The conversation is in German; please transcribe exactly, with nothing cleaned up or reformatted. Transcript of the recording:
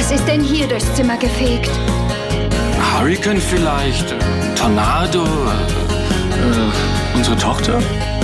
Was ist denn hier durchs Zimmer gefegt? Hurricane vielleicht, Tornado, äh, äh, unsere Tochter?